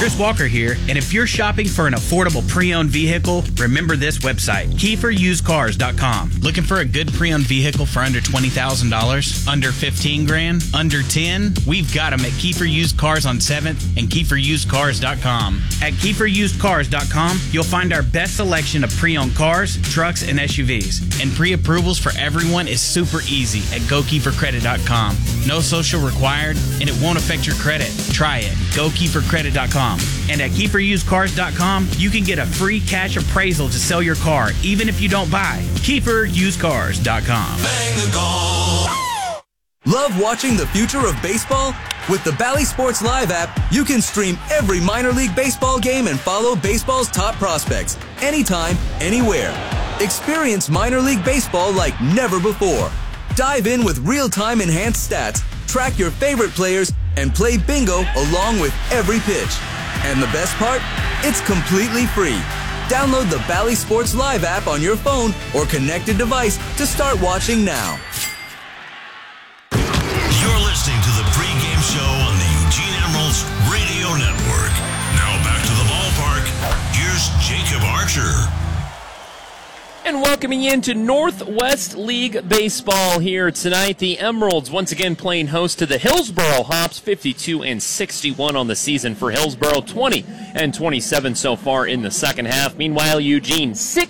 Chris Walker here, and if you're shopping for an affordable pre-owned vehicle, remember this website, KieferUsedCars.com. Looking for a good pre-owned vehicle for under $20,000? Under $15,000? Under $10,000? We've got them at Kiefer Used Cars on 7th and KieferUsedCars.com. At KieferUsedCars.com, you'll find our best selection of pre-owned cars, trucks, and SUVs. And pre-approvals for everyone is super easy at GoKieferCredit.com. No social required, and it won't affect your credit. Try it. GoKieferCredit.com. And at KieferUsedCars.com, you can get a free cash appraisal to sell your car, even if you don't buy. KieferUsedCars.com. Bang the goal. Love watching the future of baseball? With the Bally Sports Live app, you can stream every minor league baseball game and follow baseball's top prospects anytime, anywhere. Experience minor league baseball like never before. Dive in with real-time enhanced stats, track your favorite players, and play bingo along with every pitch. And the best part? It's completely free. Download the Bally Sports Live app on your phone or connected device to start watching now. You're listening to the pregame show on the Eugene Emeralds Radio Network. Now back to the ballpark. Here's Jacob Archer. And welcoming you into Northwest League Baseball here tonight. The Emeralds once again playing host to the Hillsboro Hops, 52-61 on the season for Hillsboro, 20-27 so far in the second half. Meanwhile, Eugene,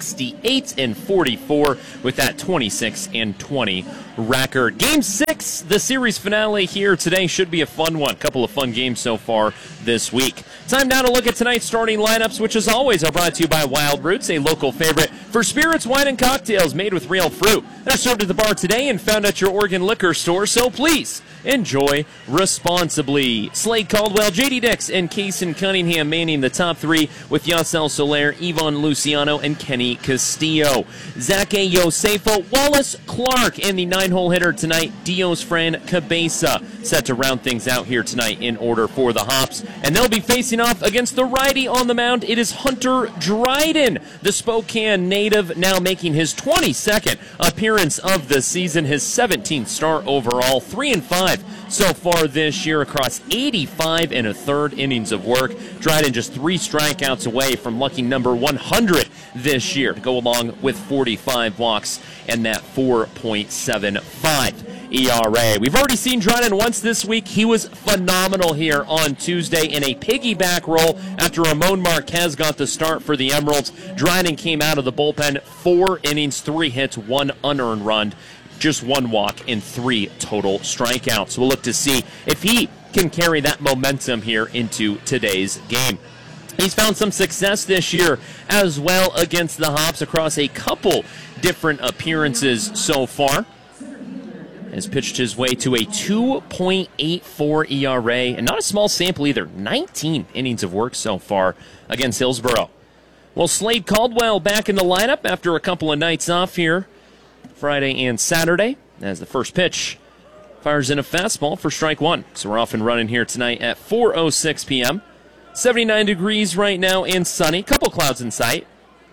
68-44 with that 26-20 record. Game 6, the series finale here today, should be a fun one. Couple of fun games so far this week. Time now to look at tonight's starting lineups, which as always are brought to you by Wild Roots, a local favorite for spirits, wine, and cocktails made with real fruit. They're served at the bar today and found at your Oregon liquor store, so please enjoy responsibly. Slade Caldwell, J.D. Dix, and Kaysen Cunningham manning the top three with Yasel Soler, Ivan Luciano, and Kenny Castillo. Zake Yosefo, Wallace Clark, and the 9-hole hitter tonight, Dios Fran Cabeza, set to round things out here tonight in order for the Hops. And they'll be facing off against the righty on the mound. It is Hunter Dryden, the Spokane native, now making his 22nd appearance of the season, his 17th start overall, 3-5 so far this year across 85 1/3 innings of work. Dryden just 3 strikeouts away from lucky number 100 this year to go along with 45 walks and that 4.75 ERA. We've already seen Dryden once this week. He was phenomenal here on Tuesday in a piggyback role after Ramon Marquez got the start for the Emeralds. Dryden came out of the bullpen, 4 innings, 3 hits, 1 unearned run, just 1 walk, and 3 total strikeouts. We'll look to see if he can carry that momentum here into today's game. He's found some success this year as well against the Hops across a couple different appearances so far. Has pitched his way to a 2.84 ERA, and not a small sample either. 19 innings of work so far against Hillsboro. Well, Slade Caldwell back in the lineup after a couple of nights off here, Friday and Saturday, as the first pitch fires in a fastball for strike 1. So we're off and running here tonight at 4:06 p.m. 79 degrees right now and sunny. Couple clouds in sight.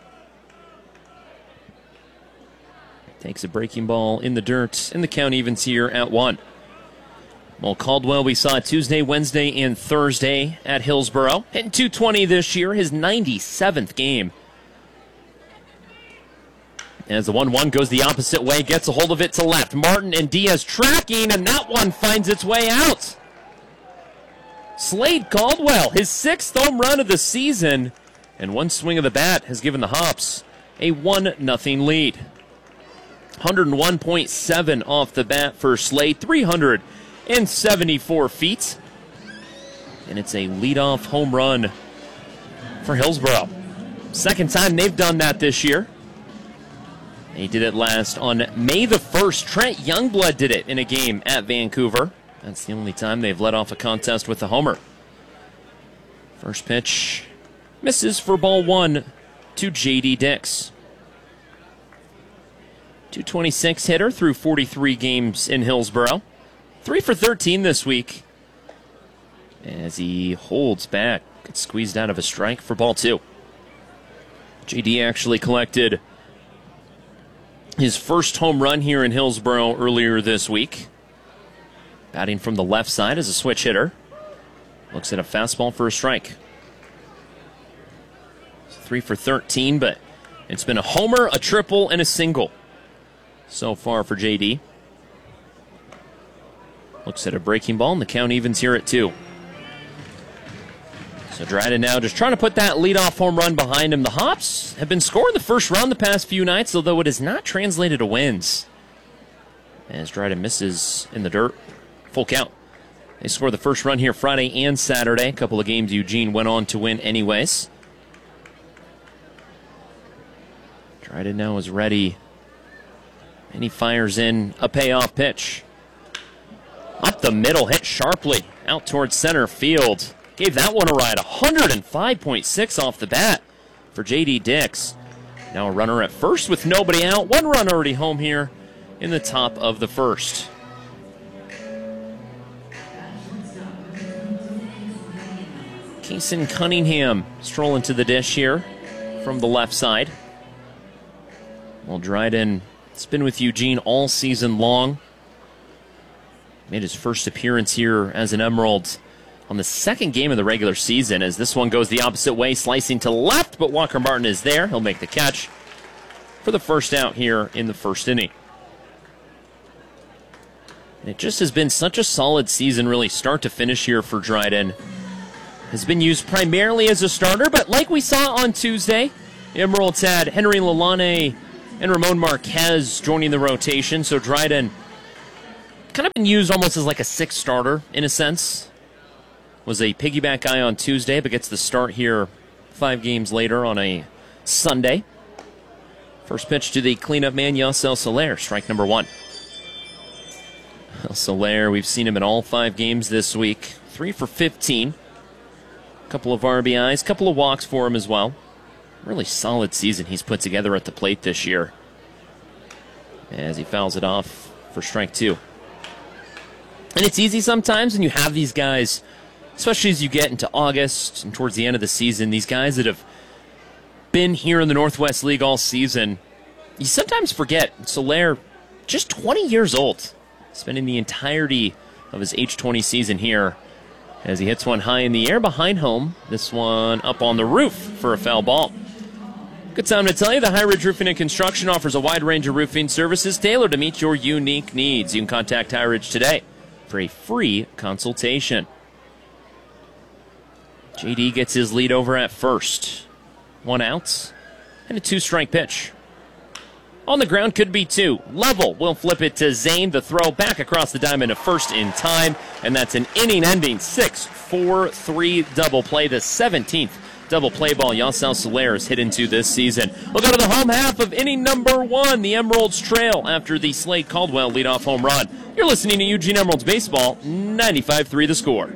Takes a breaking ball in the dirt, and the count evens here at 1. Well, Caldwell we saw Tuesday, Wednesday, and Thursday at Hillsboro. Hitting .220 this year, his 97th game. As the 1-1 goes the opposite way, gets a hold of it to left. Martin and Diaz tracking, and that one finds its way out. Slade Caldwell, his 6th home run of the season, and one swing of the bat has given the Hops a 1-0 lead. 101.7 off the bat for Slade, 374 feet. And it's a leadoff home run for Hillsboro. Second time they've done that this year. They did it last on May the 1st. Trent Youngblood did it in a game at Vancouver. That's the only time they've led off a contest with a homer. First pitch misses for ball 1 to J.D. Dix. 226 hitter through 43 games in Hillsboro. 3 for 13 this week. As he holds back, gets squeezed out of a strike for ball 2. J.D. actually collected his first home run here in Hillsboro earlier this week. Batting from the left side as a switch hitter. Looks at a fastball for a strike. 3 for 13, but it's been a homer, a triple, and a single so far for JD. Looks at a breaking ball, and the count evens here at 2. So Dryden now just trying to put that leadoff home run behind him. The Hops have been scoring the first round the past few nights, although it has not translated to wins. As Dryden misses in the dirt. Full count. They scored the first run here Friday and Saturday. A couple of games Eugene went on to win anyways. Dryden now is ready. And he fires in a payoff pitch. Up the middle, hit sharply. Out towards center field. Gave that one a ride. 105.6 off the bat for J.D. Dix. Now a runner at first with nobody out. One run already home here in the top of the first. Kason Cunningham strolling to the dish here from the left side. Well, Dryden has been with Eugene all season long. Made his first appearance here as an Emerald on the second game of the regular season, as this one goes the opposite way, slicing to left, but Walker Martin is there. He'll make the catch for the first out here in the first inning. And it just has been such a solid season, really, start to finish here for Dryden. Has been used primarily as a starter, but like we saw on Tuesday, the Emeralds had Henry Lalane and Ramon Marquez joining the rotation, so Dryden kind of been used almost as like a sixth starter, in a sense. Was a piggyback guy on Tuesday, but gets the start here 5 games later on a Sunday. First pitch to the cleanup man, Yasel Soler, strike number 1. Soler, we've seen him in all 5 games this week. 3 for 15. Couple of RBIs, couple of walks for him as well. Really solid season he's put together at the plate this year. As he fouls it off for strike 2. And it's easy sometimes when you have these guys, especially as you get into August and towards the end of the season, these guys that have been here in the Northwest League all season, you sometimes forget Soler, just 20 years old, spending the entirety of his age 20 season here as he hits one high in the air behind home. This one up on the roof for a foul ball. Good time to tell you the High Ridge Roofing and Construction offers a wide range of roofing services tailored to meet your unique needs. You can contact High Ridge today for a free consultation. JD gets his lead over at first. 1 out and a 2-strike pitch. On the ground, could be 2. Level will flip it to Zane. The throw back across the diamond to first in time. And that's an inning-ending 6-4-3 double play. The 17th double play ball Yasel Soler has hit into this season. We'll go to the home half of inning number 1. The Emeralds trail after the Slade Caldwell leadoff home run. You're listening to Eugene Emeralds Baseball, 95-3 the score.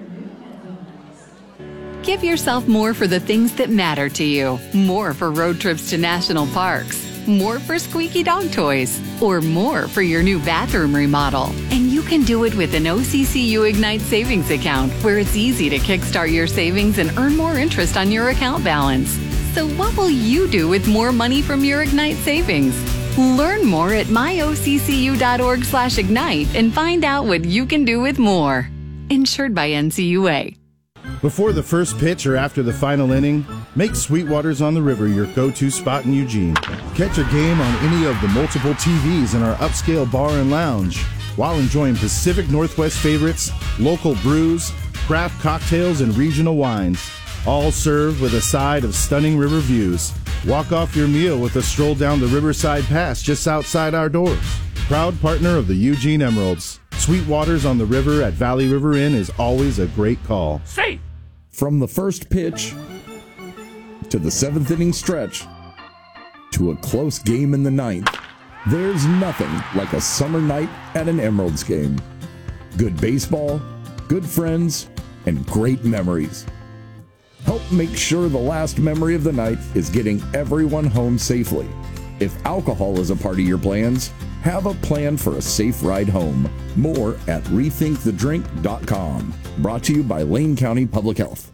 Give yourself more for the things that matter to you. More for road trips to national parks. More for squeaky dog toys. Or more for your new bathroom remodel. And you can do it with an OCCU Ignite savings account, where it's easy to kickstart your savings and earn more interest on your account balance. So what will you do with more money from your Ignite savings? Learn more at myoccu.org/ignite and find out what you can do with more. Insured by NCUA. Before the first pitch or after the final inning, make Sweetwater's on the River your go-to spot in Eugene. Catch a game on any of the multiple TVs in our upscale bar and lounge while enjoying Pacific Northwest favorites, local brews, craft cocktails, and regional wines. All served with a side of stunning river views. Walk off your meal with a stroll down the Riverside Pass just outside our doors. Proud partner of the Eugene Emeralds. Sweetwater's on the River at Valley River Inn is always a great call. Safe! From the first pitch to the 7th inning stretch to a close game in the 9th, there's nothing like a summer night at an Emeralds game. Good baseball, good friends, and great memories. Help make sure the last memory of the night is getting everyone home safely. If alcohol is a part of your plans, have a plan for a safe ride home. More at rethinkthedrink.com. Brought to you by Lane County Public Health.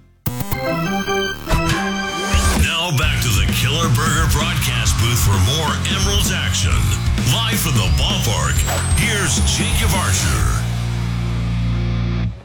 Now back to the Killer Burger broadcast booth for more Emeralds action. Live from the ballpark, here's Jacob Archer.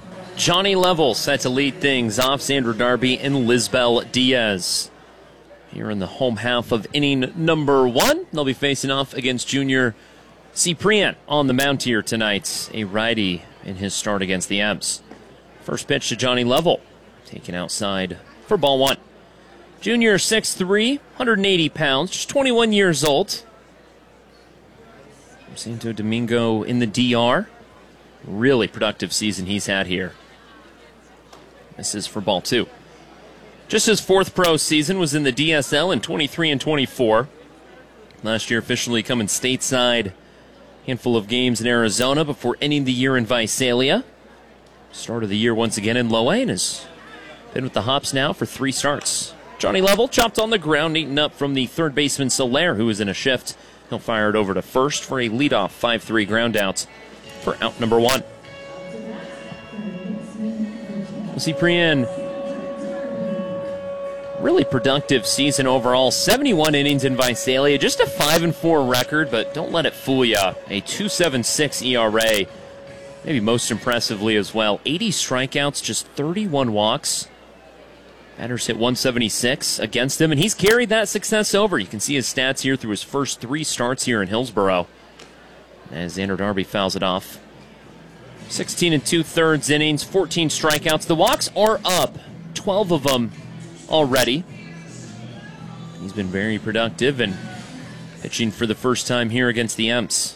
Johnny Level set to lead things off. Sandra Darby and Lisbel Diaz. here in the home half of inning number 1. They'll be facing off against Junior Cyprien on the mound here tonight, a righty in his start against the Abs. First pitch to Johnny Level, taken outside for ball 1. Junior 6'3", 180 pounds, just 21 years old. From Santo Domingo in the DR. Really productive season he's had here. This is for ball 2. Just his 4th pro season was in the DSL in 23 and 24. Last year officially coming stateside. Handful of games in Arizona before ending the year in Visalia. Start of the year once again in Low A and has been with the Hops now for 3 starts. Johnny Level chopped on the ground, eaten up from the third baseman Soler, who is in a shift. He'll fire it over to first for a leadoff 5-3 ground out for out number 1. Cyprien, really productive season overall. 71 innings in Visalia, just a 5-4 record, but don't let it fool you. A 2.76 ERA, maybe most impressively as well. 80 strikeouts, just 31 walks. Batters hit 176 against him, and he's carried that success over. You can see his stats here through his first 3 starts here in Hillsboro. As Xander Darby fouls it off. 16 2/3 innings, 14 strikeouts. The walks are up, 12 of them already. He's been very productive and pitching for the first time here against the Emps.